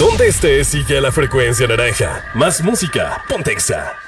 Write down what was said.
Donde estés, sigue la frecuencia naranja. Más música, Pontexa.